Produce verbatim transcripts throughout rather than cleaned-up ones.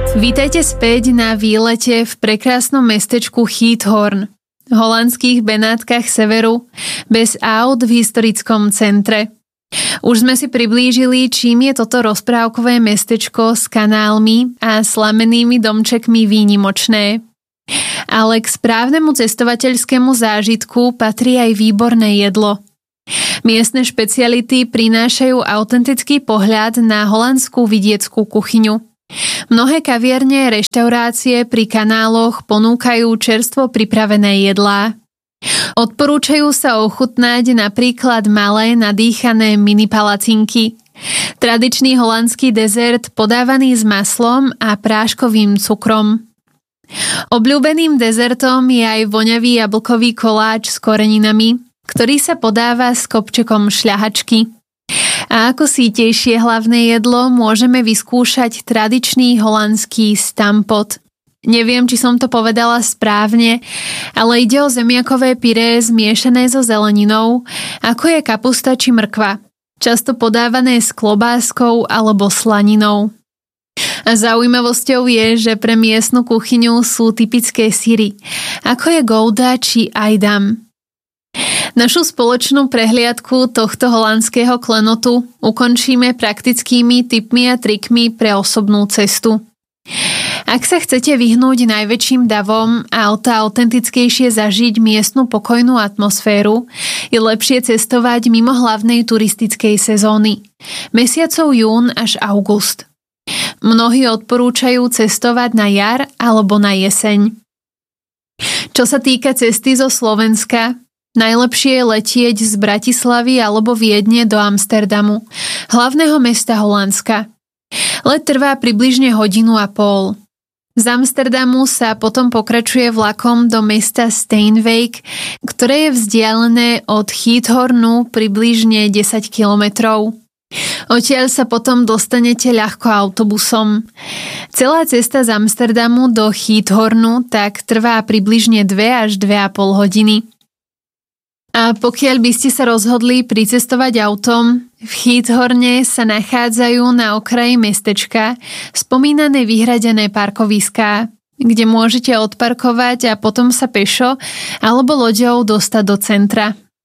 Vítajte späť na výlete v prekrásnom mestečku Giethoorn, v holandských Benátkach severu, bez aut v historickom centre. Už sme si priblížili, čím je toto rozprávkové mestečko s kanálmi a slamenými domčekmi výnimočné. Ale k správnemu cestovateľskému zážitku patrí aj výborné jedlo. Miestne špeciality prinášajú autentický pohľad na holandskú vidieckú kuchyňu. Mnohé kaviarne a reštaurácie pri kanáloch ponúkajú čerstvo pripravené jedlá. Odporúčajú sa ochutnať napríklad malé nadýchané mini palacinky. Tradičný holandský dezert podávaný s maslom a práškovým cukrom. Obľúbeným dezertom je aj voňavý jablkový koláč s koreninami, ktorý sa podáva s kopčekom šľahačky. A ako sýtejšie hlavné jedlo môžeme vyskúšať tradičný holandský stampot. Neviem, či som to povedala správne, ale ide o zemiakové pyré zmiešané so zeleninou, ako je kapusta či mrkva, často podávané s klobáskou alebo slaninou. A zaujímavosťou je, že pre miestnu kuchyňu sú typické syry, ako je Gouda či Edam. Našu spoločnú prehliadku tohto holandského klenotu ukončíme praktickými tipmi a trikmi pre osobnú cestu. Ak sa chcete vyhnúť najväčším davom a o to autentickejšie zažiť miestnu pokojnú atmosféru, je lepšie cestovať mimo hlavnej turistickej sezóny, mesiacov jún až august. Mnohí odporúčajú cestovať na jar alebo na jeseň. Čo sa týka cesty zo Slovenska, najlepšie je letieť z Bratislavy alebo Viedne do Amsterdamu, hlavného mesta Holandska. Let trvá približne hodinu a pol. Z Amsterdamu sa potom pokračuje vlakom do mesta Steenwijk, ktoré je vzdialené od Giethoornu približne desať kilometrov. Odtiaľ sa potom dostanete ľahko autobusom. Celá cesta z Amsterdamu do Giethoornu tak trvá približne dve až dve a pol hodiny. A pokiaľ by ste sa rozhodli pricestovať autom, v Giethoorne sa nachádzajú na okraji mestečka spomínané vyhradené parkoviská, kde môžete odparkovať a potom sa pešo alebo loďou dostať do centra.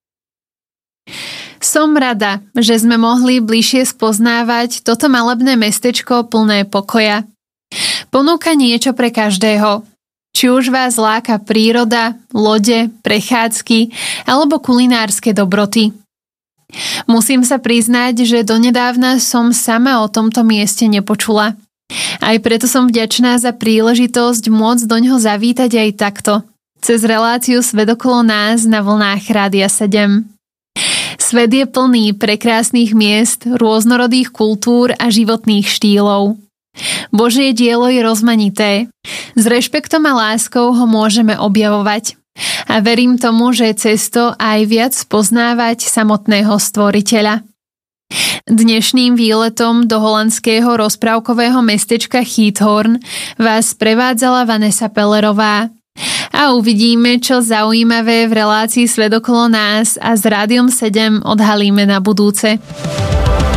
Som rada, že sme mohli bližšie spoznávať toto malebné mestečko plné pokoja. Ponúka niečo pre každého. Či už vás láka príroda, lode, prechádzky alebo kulinárske dobroty. Musím sa priznať, že donedávna som sama o tomto mieste nepočula. Aj preto som vďačná za príležitosť môcť do ňoho zavítať aj takto, cez reláciu Svet okolo nás na vlnách Rádia sedem. Svet je plný prekrásnych miest, rôznorodých kultúr a životných štýlov. Božie dielo je rozmanité. S rešpektom a láskou ho môžeme objavovať. A verím tomu, že cesto aj viac poznávať samotného stvoriteľa. Dnešným výletom do holandského rozprávkového mestečka Giethoorn vás prevádzala Vanessa Pellerová. A uvidíme, čo zaujímavé v relácii Svet okolo nás a s Rádiom sedem odhalíme na budúce.